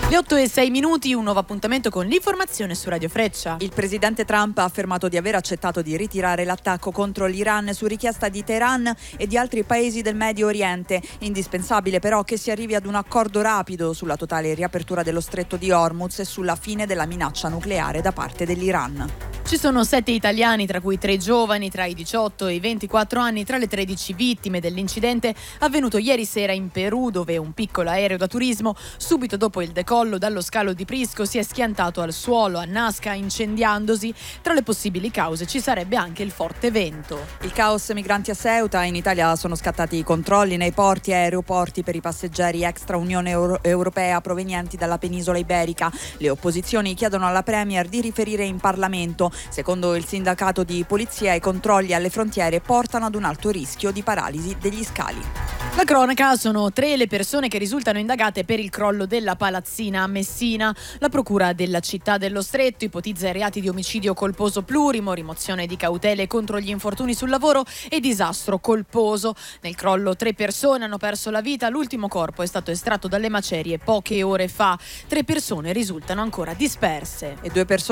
Le 8:06, un nuovo appuntamento con l'informazione su Radio Freccia. Il presidente Trump ha affermato di aver accettato di ritirare l'attacco contro l'Iran su richiesta di Teheran e di altri paesi del Medio Oriente. Indispensabile però che si arrivi ad un accordo rapido sulla totale riapertura dello stretto di Hormuz e sulla fine della minaccia nucleare da parte dell'Iran. Ci sono 7 italiani, tra cui 3 giovani tra i 18 e i 24 anni, tra le 13 vittime dell'incidente avvenuto ieri sera in Perù, dove un piccolo aereo da turismo, subito dopo il decollo dallo scalo di Prisco, si è schiantato al suolo a Nasca incendiandosi. Tra le possibili cause ci sarebbe anche il forte vento. Il caos migranti a Ceuta. In Italia sono scattati i controlli nei porti e aeroporti per i passeggeri extra Unione Europea provenienti dalla penisola iberica. Le opposizioni chiedono alla Premier di riferire in Parlamento. Secondo il sindacato di polizia, i controlli alle frontiere portano ad un alto rischio di paralisi degli scali. La cronaca: sono 3 le persone che risultano indagate per il crollo della palazzina a Messina. La procura della città dello Stretto ipotizza i reati di omicidio colposo plurimo, rimozione di cautele contro gli infortuni sul lavoro e disastro colposo. Nel crollo 3 persone hanno perso la vita, l'ultimo corpo è stato estratto dalle macerie poche ore fa. 3 persone risultano ancora disperse. E 2 persone